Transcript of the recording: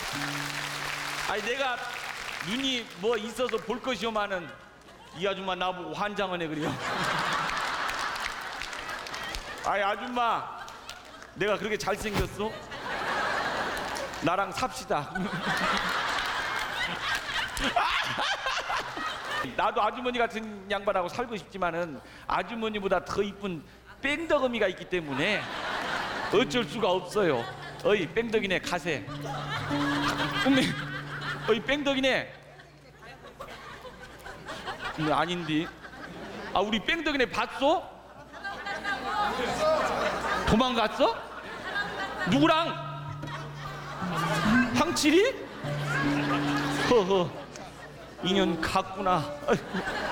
아니 내가 눈이 뭐 있어서 볼 것이오마는 이 아줌마 나보고 환장하네 그래요. 아이 아줌마 내가 그렇게 잘생겼어? 나랑 삽시다. 나도 아주머니 같은 양반하고 살고 싶지만은 아주머니보다 더 이쁜 뺑덕어미가 있기 때문에 어쩔 수가 없어요. 어이 뺑덕이네 가세. 어이 뺑덕이네. 아닌데. 아 우리 뺑덕이네 봤어? 도망갔어? 누구랑? 황칠이? 허허 인연 갔구나.